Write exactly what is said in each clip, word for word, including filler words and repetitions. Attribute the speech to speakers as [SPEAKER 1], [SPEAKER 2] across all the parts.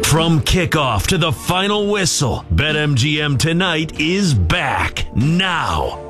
[SPEAKER 1] From kickoff to the final whistle, BetMGM Tonight is back now.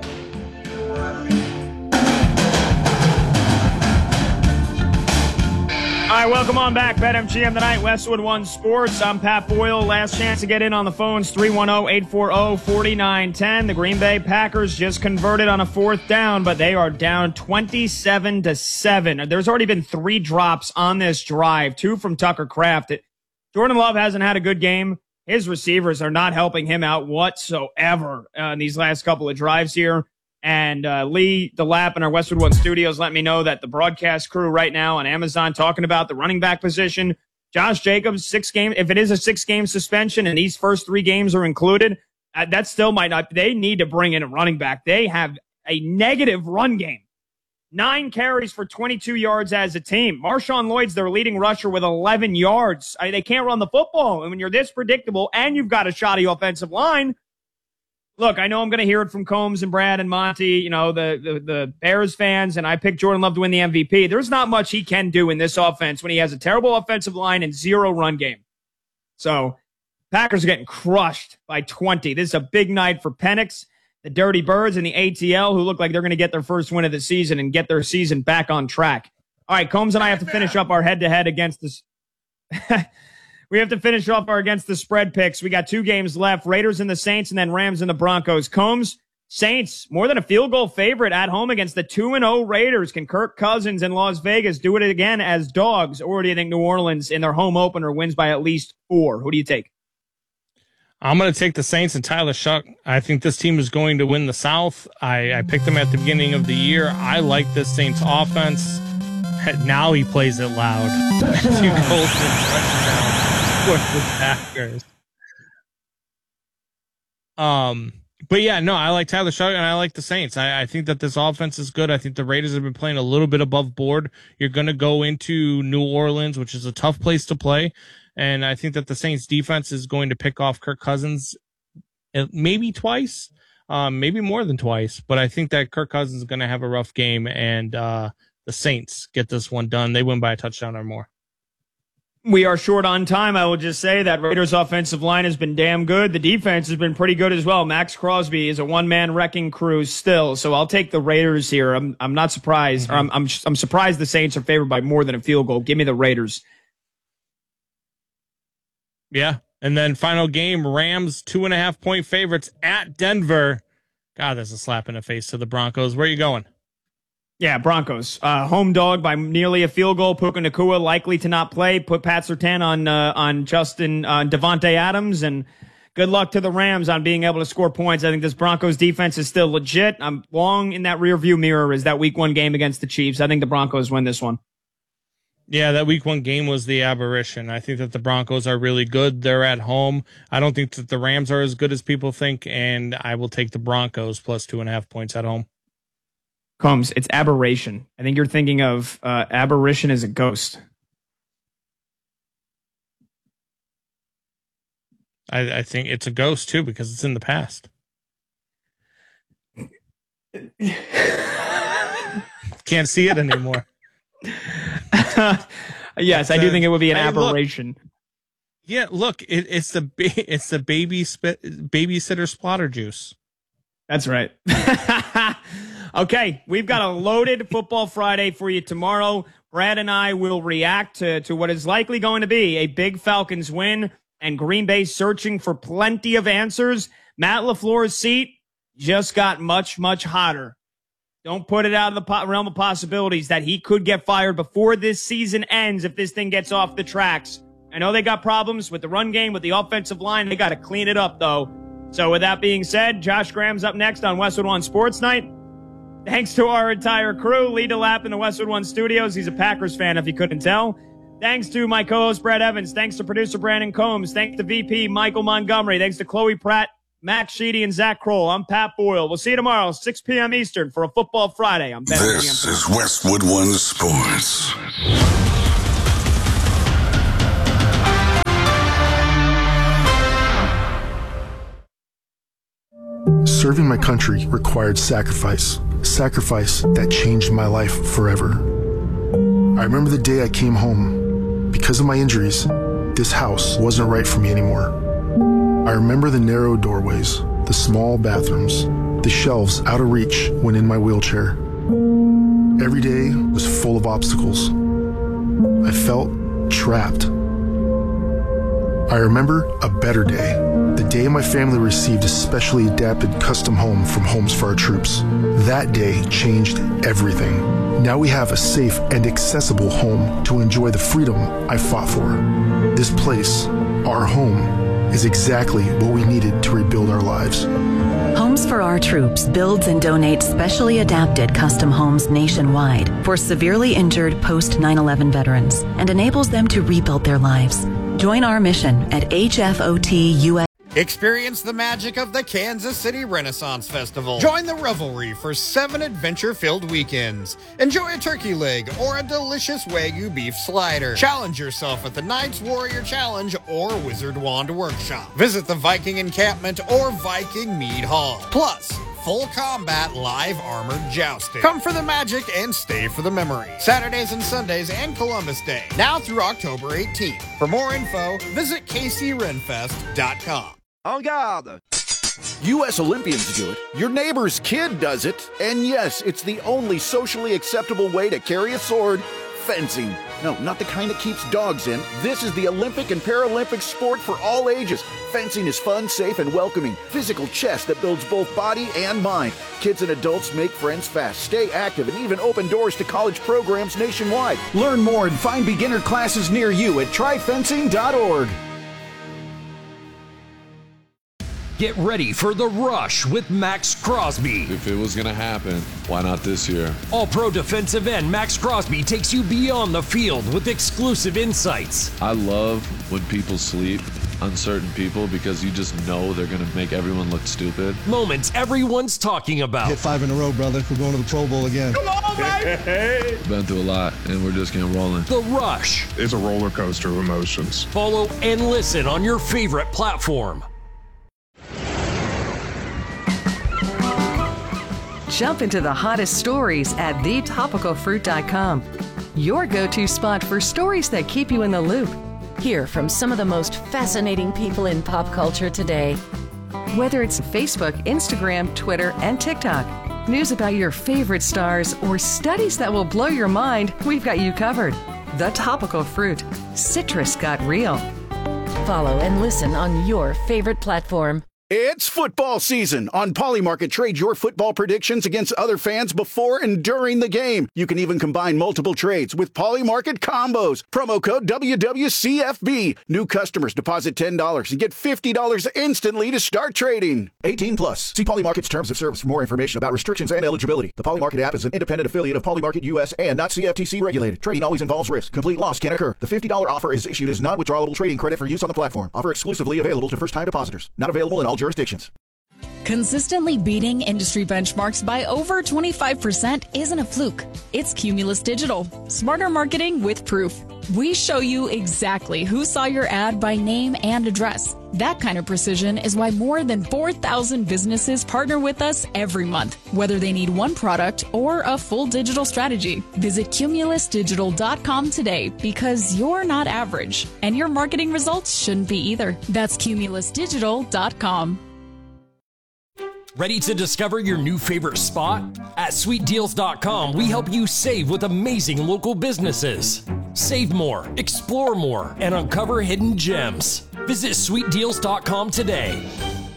[SPEAKER 2] All right, welcome on back. BetMGM Tonight, Westwood One Sports. I'm Pat Boyle. Last chance to get in on the phones, three one zero, eight four zero, four nine one zero. The Green Bay Packers just converted on a fourth down, but they are down twenty-seven to seven. There's already been three drops on this drive, two from Tucker Kraft. Jordan Love hasn't had a good game. His receivers are not helping him out whatsoever uh, in these last couple of drives here. And uh, Lee DeLapp in our Westwood One studios let me know that the broadcast crew right now on Amazon talking about the running back position. Josh Jacobs, six game. If it is a six-game suspension and these first three games are included, uh, that still might not. They need to bring in a running back. They have a negative run game. Nine carries for twenty-two yards as a team. Marshawn Lloyd's their leading rusher with eleven yards. I mean, they can't run the football. And when you're this predictable and you've got a shoddy offensive line, look, I know I'm going to hear it from Combs and Brad and Monty, you know, the, the, the Bears fans, and I picked Jordan Love to win the M V P. There's not much he can do in this offense when he has a terrible offensive line and zero run game. So Packers are getting crushed by twenty. This is a big night for Penix, the Dirty Birds, and the A T L, who look like they're going to get their first win of the season and get their season back on track. All right, Combs and I have to finish up our head-to-head against this. We have to finish off our against the spread picks. We got two games left, Raiders and the Saints, and then Rams and the Broncos. Combs, Saints, more than a field goal favorite at home against the two and oh Raiders. Can Kirk Cousins in Las Vegas do it again as dogs, or do you think New Orleans in their home opener wins by at least four? Who do you take?
[SPEAKER 3] I'm going to take the Saints and Tyler Shuck. I think this team is going to win the South. I, I picked them at the beginning of the year. I like this Saints offense. Now he plays it loud. Matthew Golden with the Packers. Um, but yeah, no, I like Tyler Shuck and I like the Saints. I, I think that this offense is good. I think the Raiders have been playing a little bit above board. You're going to go into New Orleans, which is a tough place to play. And I think that the Saints defense is going to pick off Kirk Cousins maybe twice, um, maybe more than twice. But I think that Kirk Cousins is going to have a rough game, and uh, the Saints get this one done. They win by a touchdown or more.
[SPEAKER 2] We are short on time. I will just say that Raiders' offensive line has been damn good. The defense has been pretty good as well. Max Crosby is a one-man wrecking crew still, so I'll take the Raiders here. I'm I'm not surprised. Mm-hmm. Or I'm I'm I'm surprised the Saints are favored by more than a field goal. Give me the Raiders.
[SPEAKER 3] Yeah, and then final game: Rams two and a half point favorites at Denver. God, that's a slap in the face to the Broncos. Where are you going?
[SPEAKER 2] Yeah, Broncos. Uh, home dog by nearly a field goal. Puka Nacua likely to not play. Put Pat Surtain on uh, on Justin uh, Devontae Adams, and good luck to the Rams on being able to score points. I think this Broncos defense is still legit. I'm long in that rearview mirror is that week one game against the Chiefs. I think the Broncos win this one.
[SPEAKER 3] Yeah, that week one game was the aberration. I think that the Broncos are really good. They're at home. I don't think that the Rams are as good as people think, and I will take the Broncos plus two and a half points at home.
[SPEAKER 2] Combs, it's aberration. I think you're thinking of uh, aberration as a ghost.
[SPEAKER 3] I, I think it's a ghost, too, because it's in the past. Can't see it anymore.
[SPEAKER 2] Yes, I do think it would be an
[SPEAKER 3] hey,
[SPEAKER 2] aberration.
[SPEAKER 3] Look, yeah, look, it, it's the it's the baby spit, babysitter splatter juice.
[SPEAKER 2] That's right. Okay, we've got a loaded Football Friday for you tomorrow. Brad and I will react to, to what is likely going to be a big Falcons win and Green Bay searching for plenty of answers. Matt LaFleur's seat just got much, much hotter. Don't put it out of the po- realm of possibilities that he could get fired before this season ends if this thing gets off the tracks. I know they got problems with the run game, with the offensive line. They got to clean it up, though. So with that being said, Josh Graham's up next on Westwood One Sports Night. Thanks to our entire crew, Lee DeLapp in the Westwood One studios. He's a Packers fan, if you couldn't tell. Thanks to my co-host, Brad Evans. Thanks to producer, Brandon Combs. Thanks to V P, Michael Montgomery. Thanks to Chloe Pratt, Max Sheedy, and Zach Kroll. I'm Pat Boyle. We'll see you tomorrow, six p.m. Eastern, for a Football Friday. I'm Ben.
[SPEAKER 4] This is Westwood One Sports.
[SPEAKER 5] Serving my country required sacrifice, sacrifice that changed my life forever. I remember the day I came home. Because of my injuries, this house wasn't right for me anymore. I remember the narrow doorways, the small bathrooms, the shelves out of reach when in my wheelchair. Every day was full of obstacles. I felt trapped. I remember a better day, the day my family received a specially adapted custom home from Homes for Our Troops. That day changed everything. Now we have a safe and accessible home to enjoy the freedom I fought for. This place, our home, is exactly what we needed to rebuild our lives.
[SPEAKER 6] Homes for Our Troops builds and donates specially adapted custom homes nationwide for severely injured post nine eleven veterans and enables them to rebuild their lives. Join our mission at H F O T U S.
[SPEAKER 7] Experience the magic of the Kansas City Renaissance Festival. Join the revelry for seven adventure-filled weekends. Enjoy a turkey leg or a delicious Wagyu beef slider. Challenge yourself at the Knights Warrior Challenge or Wizard Wand Workshop. Visit the Viking Encampment or Viking Mead Hall. Plus, full combat live armored jousting. Come for the magic and stay for the memory. Saturdays and Sundays and Columbus Day. Now through October eighteenth. For more info, visit K C Renfest dot com.
[SPEAKER 8] En garde! U S Olympians do it, your neighbor's kid does it, and yes, it's the only socially acceptable way to carry a sword, fencing. No, not the kind that keeps dogs in. This is the Olympic and Paralympic sport for all ages. Fencing is fun, safe, and welcoming. Physical chess that builds both body and mind. Kids and adults make friends fast, stay active, and even open doors to college programs nationwide. Learn more and find beginner classes near you at try fencing dot org.
[SPEAKER 9] Get ready for The Rush with Max Crosby.
[SPEAKER 10] If it was going to happen, why not this year?
[SPEAKER 9] All-pro defensive end Max Crosby takes you beyond the field with exclusive insights.
[SPEAKER 10] I love when people sleep, uncertain people, because you just know they're going to make everyone look stupid.
[SPEAKER 9] Moments everyone's talking about.
[SPEAKER 11] Hit five in a row, brother. We're going to the Pro Bowl again.
[SPEAKER 9] Come on, baby!
[SPEAKER 10] Been through a lot, and we're just getting rolling.
[SPEAKER 9] The Rush.
[SPEAKER 12] It's a roller coaster of emotions.
[SPEAKER 9] Follow and listen on your favorite platform.
[SPEAKER 13] Jump into the hottest stories at the topical fruit dot com. Your go-to spot for stories that keep you in the loop.
[SPEAKER 14] Hear from some of the most fascinating people in pop culture today.
[SPEAKER 13] Whether it's Facebook, Instagram, Twitter, and TikTok, news about your favorite stars, or studies that will blow your mind, we've got you covered. The Topical Fruit. Citrus got real.
[SPEAKER 14] Follow and listen on your favorite platform.
[SPEAKER 8] It's football season. On Polymarket, trade your football predictions against other fans before and during the game. You can even combine multiple trades with Polymarket combos. Promo code W W C F B. New customers deposit ten dollars and get fifty dollars instantly to start trading. eighteen plus. See Polymarket's terms of service for more information about restrictions and eligibility. The Polymarket app is an independent affiliate of Polymarket U S and not C F T C regulated. Trading always involves risk. Complete loss can occur. The fifty dollars offer is issued as non-withdrawable trading credit for use on the platform. Offer exclusively available to first-time depositors. Not available in all jurisdictions.
[SPEAKER 15] Consistently beating industry benchmarks by over twenty-five percent isn't a fluke. It's Cumulus Digital. Smarter marketing with proof. We show you exactly who saw your ad by name and address. That kind of precision is why more than four thousand businesses partner with us every month, whether they need one product or a full digital strategy. Visit Cumulus Digital dot com today because you're not average, and your marketing results shouldn't be either. That's Cumulus Digital dot com.
[SPEAKER 9] Ready to discover your new favorite spot? At Sweet Deals dot com, we help you save with amazing local businesses. Save more, explore more, and uncover hidden gems. Visit Sweet Deals dot com today.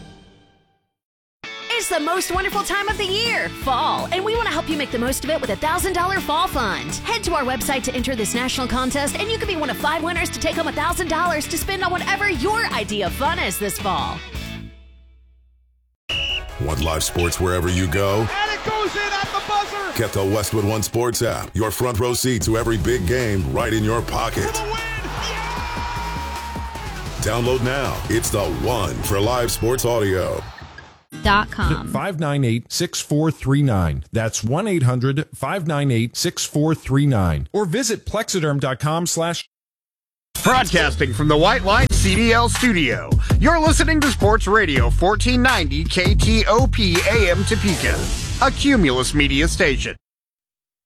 [SPEAKER 16] It's the most wonderful time of the year, fall, and we want to help you make the most of it with a one thousand dollars Fall Fund. Head to our website to enter this national contest, and you could be one of five winners to take home one thousand dollars to spend on whatever your idea of fun is this fall.
[SPEAKER 17] Want live sports wherever you go?
[SPEAKER 18] And it goes in at the buzzer!
[SPEAKER 17] Get the Westwood One Sports app. Your front row seat to every big game right in your pocket.
[SPEAKER 18] For the win! Yeah!
[SPEAKER 17] Download now. It's the one for live sports audio.
[SPEAKER 19] Dot com.
[SPEAKER 20] five nine eight, six four three nine. That's one eight hundred, five nine eight, six four three nine. Or visit plexiderm dot com slash.
[SPEAKER 7] Broadcasting from the White Line C D L studio, you're listening to Sports Radio fourteen ninety K T O P A M Topeka, a Cumulus media station.